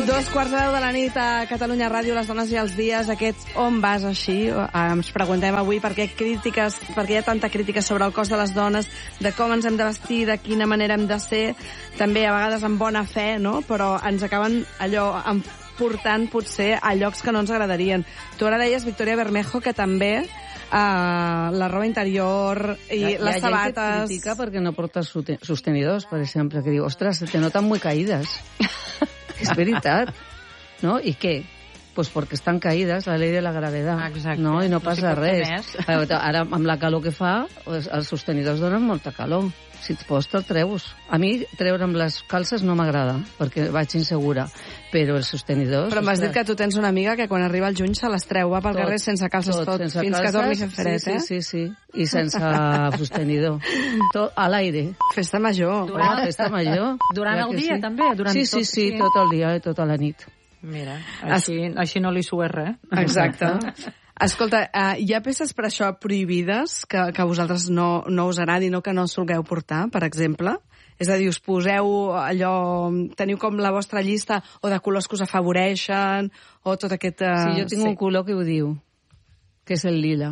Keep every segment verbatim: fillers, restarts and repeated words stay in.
Dos quarts de deu de la nit a Catalunya Ràdio, les dones i els dies. Aquest On vas així? Ens preguntem avui per què crítiques, per què hi ha tanta crítica sobre el cos de les dones, de com ens hem de vestir, de quina manera hem de ser, també a vegades amb bona fe, no? Però ens acaben allò portant potser a llocs que no ens agradarien. Tu ara deies, Victoria Bermejo, que també Uh, la roba interior i hi ha, les hi ha sabates... Hi ha gent que critica perquè no portes sostenidors, per exemple, que diu, ostres, te notan muy caídas. És veritat, no? I què? Pues porque están caídas, la ley de la gravedad. Exacte. No? I no passa no res. Ara, amb la calor que fa, els sostenidors donen molta calor. Si et pots, te'l treus. A mi, treure amb les calces no m'agrada, perquè vaig insegura. Però els sostenidors... Però m'has dit que tu tens una amiga que quan arriba el juny se les treu, va pel tot, carrer sense calces tot, tot sense fins calces, que torni a fer fred, sí, eh? Sí, sí, sí. I sense sostenidor. Tot a l'aire. Festa major. Durant, oh, festa major. Durant el dia, sí. també? Durant sí, tot, sí, sí, tot el dia i tota la nit. Mira, així, així no li sues res. Exacte. Escolta, uh, hi ha peces per això prohibides que, que vosaltres no, no us agradi, no que no solgueu portar, per exemple? És a dir, us poseu allò... Teniu com la vostra llista o de colors que us afavoreixen o tot aquest... Uh, sí, jo tinc sí. un color que ho diu, que és el lila.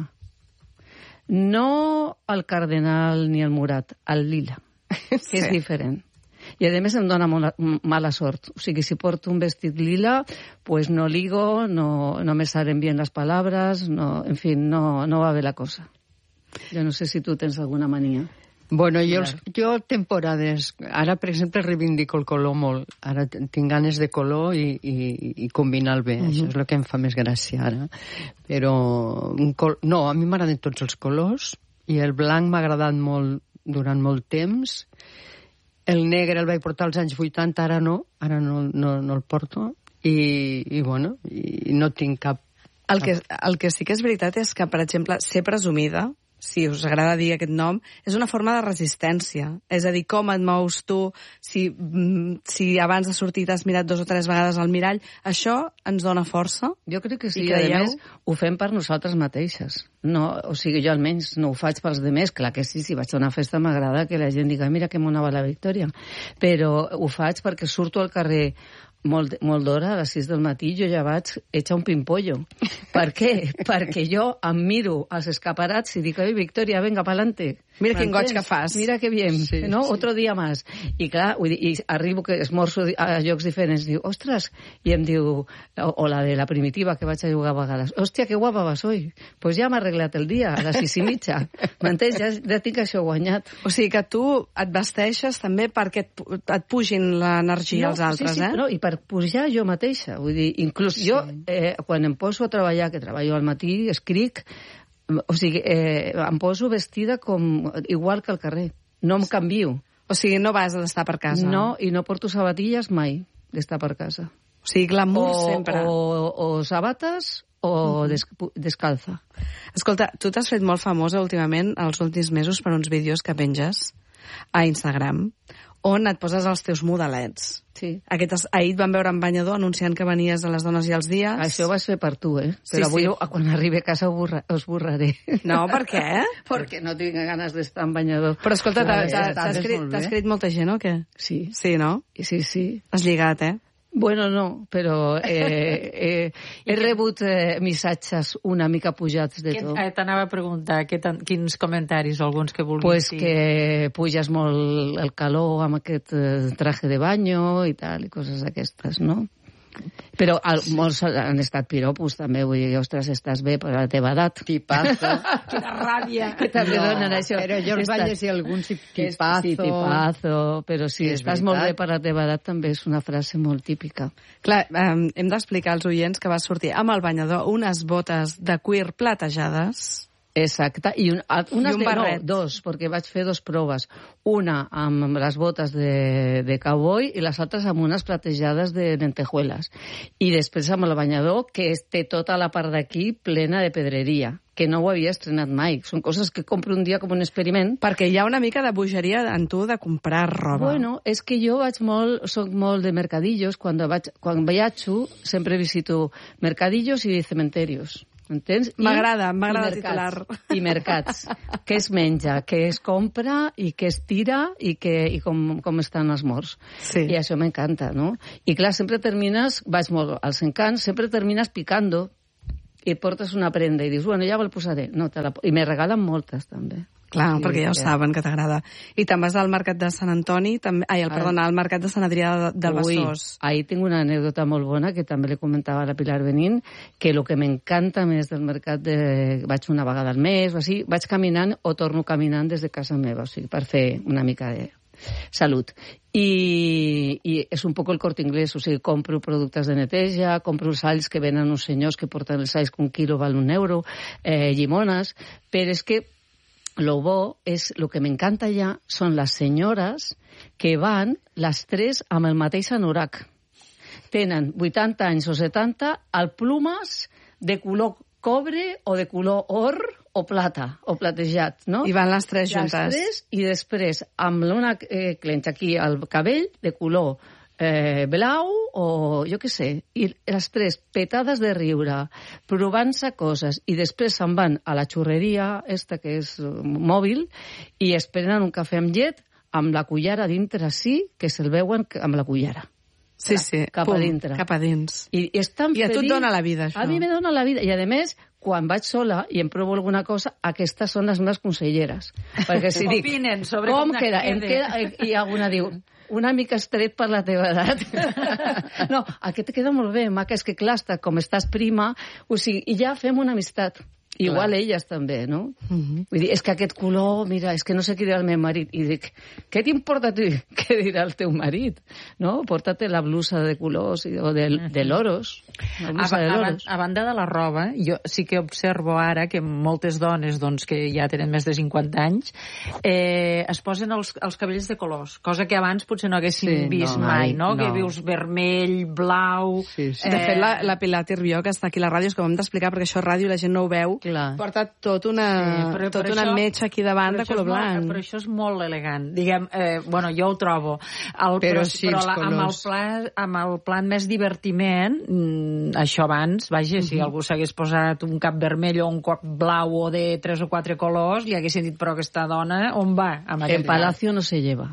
No el cardenal ni el morat, el lila, que sí. És diferent. I a més em dona mala, mala sort. O sigui, si porto un vestit lila, pues no ligo, no, no me salen bien las palabras, no, en fin, no, no va bé la cosa. Jo no sé si tu tens alguna mania. Bueno, jo, jo temporades... Ara, per exemple, reivindico el color molt. Ara tinc ganes de color i, i, i combinar-lo bé. Uh-huh. Això és el que em fa més gràcia ara. Però... Un col... No, a mi m'agraden tots els colors i el blanc m'ha agradat molt durant molt temps. El negre el vaig portar als anys vuitanta, ara no, ara no, no, no el porto, i, i bueno, i no tinc cap... El que, el que sí que és veritat és que, per exemple, ser presumida, si us agrada dir aquest nom, és una forma de resistència. És a dir, com et mous tu, si, si abans de sortir t'has mirat dos o tres vegades al mirall, això ens dona força? Jo crec que sí, i a més ho fem per nosaltres mateixes. No, o sigui, jo almenys no ho faig pels demés, clar que sí, si vaig a una festa m'agrada que la gent diga, mira que mona va la Victòria, però ho faig perquè surto al carrer molt, molt d'hora, a les sis del matí, jo ja vaig hecha un pimpollo. Per què? Perquè jo em miro als escaparats i dic, oi, Victòria, venga, pa'lante. Mira quin goig que fas. Mira que bien, sí, no? Sí. Otro dia más. I clar, i arribo que esmorzo a llocs diferents, diu, ostres, i em diu, o, o la de la primitiva que vaig a jugar a vegades, hòstia, que guapa vas hoy. Pues ja m'ha arreglat el dia, a les sis i mitja. M'entens? Ja, ja tinc això guanyat. O sigui que tu et vesteixes també perquè et, et pugin l'energia no, als altres, sí, sí, eh? No, i per pujar jo mateixa. Vull dir, inclús sí. Jo, eh, quan em poso a treballar, que treballo al matí, escric, o sigui, eh, em poso vestida com igual que al carrer. No em canvio. O sigui, no vas a estar per casa. No, i no porto sabatilles mai d'estar per casa. O sigui, glamour o, sempre. O, o sabates o uh-huh. des, descalza. Escolta, tu t'has fet molt famosa últimament, els últims mesos, per uns vídeos que penges a Instagram, on et poses els teus modelets. Sí. Aquest, ahir et van veure en banyador anunciant que venies a les dones i els dies. Això ho vas fer per tu, eh? Sí, Però avui, sí. quan arribi a casa, ho borra, us borraré. No, per què? Perquè no tinc ganes d'estar en banyador. Però escolta, t'ha escrit, escrit molta gent, o què? Sí. Sí, no? Sí, sí. Has lligat, eh? Bueno, no, però eh, eh, he rebut eh, missatges una mica pujats de tot. Eh, T'anava a preguntar que quins comentaris, alguns que vulguis pues dir. Que puges molt el calor amb aquest eh, traje de banyo i tal, i coses d'aquestes, no? Però el, molts han estat piropos també, vull dir, ostres, estàs bé per la teva edat. Tipazo. Quina ràbia. Que també no, donen això. Però jo els vaig llegir algun tipazo. Sí, tipazo, però si sí, estàs veritat. Molt bé per la teva edat també és una frase molt típica. Clar, um, hem d'explicar als oients que va sortir amb el banyador unes botes de cuir platejades. Exacte, i, un, unes I un de, barret. No, dos, perquè vaig fer dos proves. Una amb les botes de, de cowboy i les altres amb unes platejades de lentejuelas. I després amb el banyador, que té tota la part d'aquí plena de pedreria, que no ho havia estrenat mai. Són coses que compro un dia com un experiment. Perquè hi ha una mica de bogeria en tu de comprar roba. Bueno, és que jo vaig molt, soc molt de mercadillos. Quan, vaig, quan viatjo sempre visito mercadillos i cementerios. Entens? M'agrada, m'agrada el titular. I mercats. Què es menja, què es compra i què es tira i, que, i com, com estan els morts. Sí. I això m'encanta, no? I clar, sempre termines, vaig molt als encants, sempre termines picando i portes una prenda i dius, bueno, ja me'l posaré. No, te la... I me regalen moltes, també. Clar, sí, perquè ja ho ja. saben, que t'agrada. I te'n vas al mercat de Sant Antoni, també... ai, el, perdona, al mercat de Sant Adrià del Besòs. Ui, ahí tinc una anècdota molt bona, que també li comentava a la Pilar Benín, que el que m'encanta més del mercat, de... vaig una vegada al mes, o així, vaig caminant o torno caminant des de casa meva, o sigui, per fer una mica de salut. I, i és un poc el Corte Inglés, o sigui, compro productes de neteja, compro els alls que venen uns senyors que porten els alls que un quilo val un euro, eh, llimones, però és que lo bo és, el que m'encanta ja són les senyores que van les tres amb el mateix anorac. Tenen vuitanta anys o setanta, al plumes de color cobre o de color or o plata, o platejat, no? I van les tres juntes. Les tres, i després amb una eh, clenxa aquí al cabell de color eh, blau o jo què sé, i les tres petades de riure, provant-se coses, i després se'n van a la xurreria, esta que és mòbil, i es prenen un cafè amb llet, amb la cullara dintre sí, que se'l veuen amb la cullara. Sí, sí, cap pum, a dintre. cap a dins. I, i, és tan I a tu et feliç. dona la vida, això. A mi me dona la vida. I, a més, quan vaig sola i em provo alguna cosa, aquestes són les meves conselleres. Perquè si dic, opinen sobre com com queda? Em queda. queda? I alguna diu, una mica estret per la teva edat. No, aquest queda molt bé, maca, és que clar, està, com estàs prima, o sigui, i ja fem una amistat. Igual elles també, no? Uh-huh. Vull dir, és que aquest color, mira, és que no sé què dirà el meu marit. I dic, què t'importa a tu què dirà el teu marit? No? Porta-te la blusa de colors o de, de loros. La blusa a, de a, loros. a banda de la roba, jo sí que observo ara que moltes dones doncs, que ja tenen més de cinquanta anys eh, es posen els, els cabells de colors, cosa que abans potser no haguéssim Sí, vist no, mai, no? no. Que vius vermell, blau... Sí, sí. De fet, la, la Pilar Tirbió, que està aquí a la ràdio, és que ho hem d'explicar perquè això a ràdio la gent no ho veu, Clar. porta tot una, Sí, però tot per una això- metxa aquí davant de Però això color és molt- blanc. Però això és molt elegant. Diguem, eh, bueno, jo ho trobo. El, Però sí, però els la, amb, el colors. pla, amb el plan més divertiment, mm, això abans, vaja, si algú s'hagués posat un cap vermell o un cap blau o de tres o quatre colors, li haguessin dit, però aquesta dona, on va? Amb En aquest Palacio no se lleva.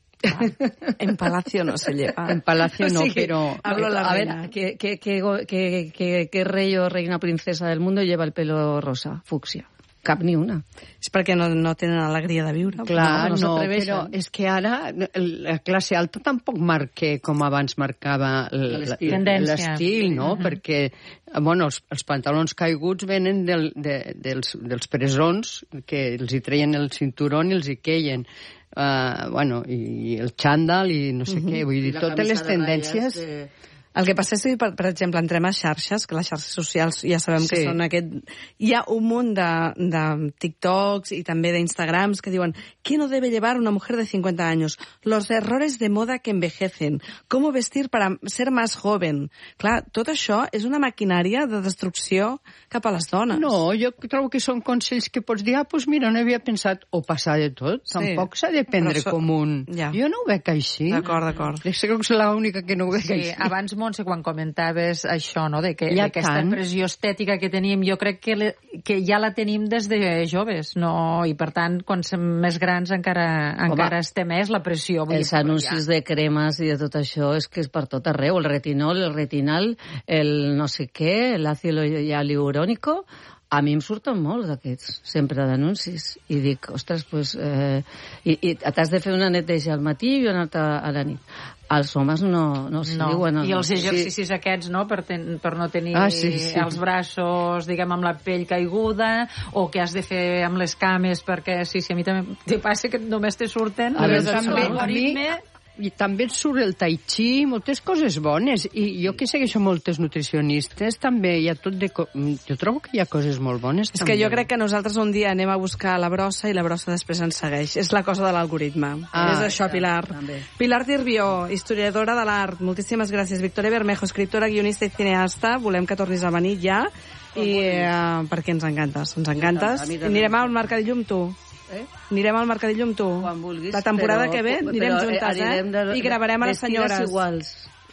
En Palacio no se lleva. En Palacio no, O sigui, pero... hablo la a reina. ver, ¿qué, qué, qué, qué, qué, qué rey o reina princesa del mundo lleva el pelo rosa, fucsia? Cap ni una. És perquè no, no tenen alegria de viure. Clar, no, no no, s'atreveixen. però és que ara la classe alta tampoc marca com abans marcava l- L'estil. Tendència. l'estil, no? Uh-huh. Perquè, bueno, els, els pantalons caiguts venen del, de, dels, dels presons, que els hi treien el cinturón i els hi queien. Uh, bueno, i el xandall i no sé uh-huh. què, vull dir, totes les tendències... De... El que passa és que, per, per exemple, entrem a xarxes, que les xarxes socials ja sabem sí. que són aquest... Hi ha un munt de, de TikToks i també d'Instagrams que diuen ¿qué no debe llevar una mujer de cincuenta años? Los errores de moda que envejecen. ¿Cómo vestir para ser más joven? Clar, tot això és una maquinària de destrucció cap a les dones. No, jo trobo que són consells que pots dir, ah, doncs mira, no havia pensat, o passar de tot, Sí. tampoc s'ha de prendre Però so- com un... Ja. Jo no ho veig així. D'acord, d'acord. És que és l'única que no ho veig Sí, així. abans, Montse, quan comentaves això, no?, de que Hi ha aquesta tant. pressió estètica que teníem, jo crec que, le, que ja la tenim des de joves, no? I per tant, quan som més grans encara, encara estem més la pressió. Vull Els dir, anuncis de cremes i de tot això és que és per tot arreu. El retinol, el retinal, el no sé què, l'àcido hialurónico... A mi em surten molts d'aquests, sempre d'anuncis. I dic, ostres, doncs... Eh, i, i t'has de fer una neteja al matí i una altra a la nit. Els homes no, no s'hi no. diuen. I els Sí. exercicis aquests, no?, per, ten, per no tenir Ah, sí, sí. els braços, diguem, amb la pell caiguda, o que has de fer amb les cames, perquè sí, sí, a mi també te passa que només te surten... A veure, les del també, a mi, algoritme. i també et surt el tai chi, moltes coses bones. I jo que segueixo moltes nutricionistes, també hi ha tot de... co- Jo trobo que hi ha coses molt bones. És que jo crec que nosaltres un dia anem a buscar la brossa i la brossa després ens segueix. És la cosa de l'algoritme. Ah, és això, Pilar. també. Pilar Tirbió, historiadora de l'art. Moltíssimes gràcies. Victoria Bermejo, escriptora, guionista i cineasta. Volem que tornis a venir ja. I uh, perquè ens encantes, ens encantes. A mi també. Anirem al Mercadillo amb tu. Eh? Anirem al Mercadillo amb tu. Quan vulguis, La temporada però- que ve anirem però, juntes, anirem eh? de- I gravarem a les vestides senyores. iguals.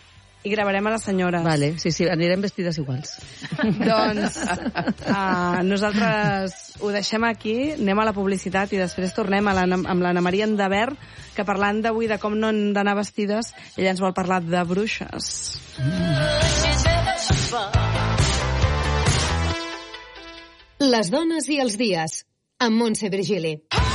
i gravarem a les senyores. Vale, sí, sí, anirem vestides iguals. Doncs uh, nosaltres ho deixem aquí, anem a la publicitat i després tornem a la, amb l'Anna Maria Endavert, que parlant d'avui de com no hem d'anar vestides, ella ens vol parlar de bruixes. Les dones i els dies, amb Montse Virgili.